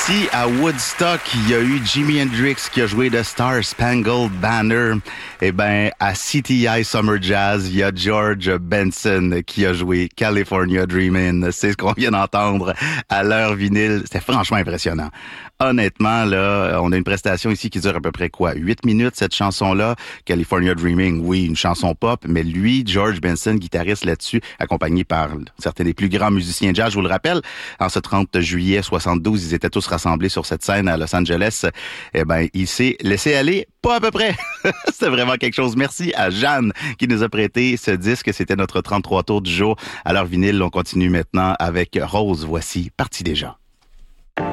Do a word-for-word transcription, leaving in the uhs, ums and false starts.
Si à Woodstock, il y a eu Jimi Hendrix qui a joué The Star Spangled Banner, eh ben à C T I Summer Jazz, il y a George Benson qui a joué California Dreamin'. C'est ce qu'on vient d'entendre à l'heure vinyle. C'était franchement impressionnant. Honnêtement, là, on a une prestation ici qui dure à peu près quoi? huit minutes, cette chanson-là. California Dreaming, oui, une chanson pop, mais lui, George Benson, guitariste là-dessus, accompagné par certains des plus grands musiciens jazz, je vous le rappelle, en ce trente juillet soixante-douze, ils étaient tous rassemblés sur cette scène à Los Angeles. Eh ben, il s'est laissé aller, pas à peu près. C'était vraiment quelque chose. Merci à Jeanne qui nous a prêté ce disque. C'était notre trente-trois tours du jour. À l'heure vinyle, on continue maintenant avec Rose. Voici Parti déjà.